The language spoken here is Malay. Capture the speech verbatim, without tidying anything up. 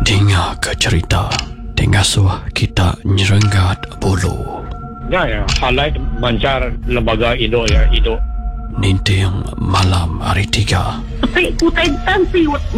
Dengar ke cerita Tengasuh kita nyerenggat bulu. Ya, ya. Highlight mancar lembaga Indo ya, Indo. Ninting malam hari tiga. Tapi ku tak intensi